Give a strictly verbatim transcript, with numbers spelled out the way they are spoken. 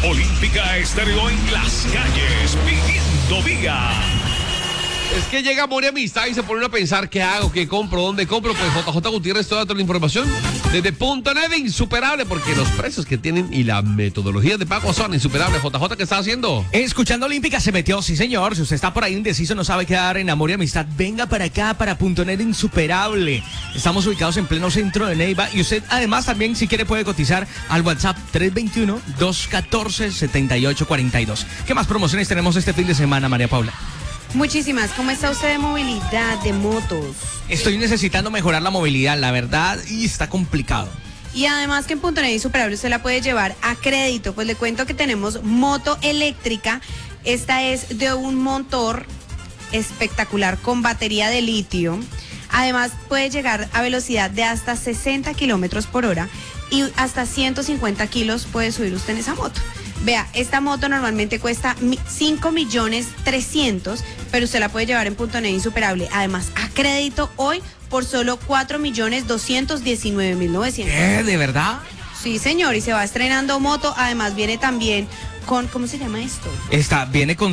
Olímpica Estéreo en las calles, pidiendo vida. Es que llega Amor y Amistad y se ponen a pensar qué hago, qué compro, dónde compro. Pues J J Gutiérrez, toda, toda la información desde Punto Net, insuperable, porque los precios que tienen y la metodología de pago son insuperables. J J, ¿qué está haciendo? Escuchando Olímpica se metió, sí señor. Si usted está por ahí indeciso, no sabe qué dar en Amor y Amistad, venga para acá, para Punto Net insuperable. Estamos ubicados en pleno centro de Neiva y usted además también, si quiere, puede cotizar al WhatsApp tres dos uno, dos uno cuatro, siete ocho cuatro dos. ¿Qué más promociones tenemos este fin de semana, María Paula? Muchísimas. ¿Cómo está usted de movilidad, de motos? Estoy necesitando mejorar la movilidad, la verdad, y está complicado. Y además que en Punto Net Insuperable usted la puede llevar a crédito. Pues le cuento que tenemos moto eléctrica. Esta es de un motor espectacular con batería de litio. Además puede llegar a velocidad de hasta sesenta kilómetros por hora y hasta ciento cincuenta kilos puede subir usted en esa moto. Vea, esta moto normalmente cuesta cinco millones trescientos, pero usted la puede llevar en Punto Net Insuperable. Además, a crédito hoy por solo cuatro millones doscientos diecinueve mil novecientos. ¿Eh? ¿De verdad? Sí, señor, y se va estrenando moto. Además, viene también con, ¿cómo se llama esto? Esta viene con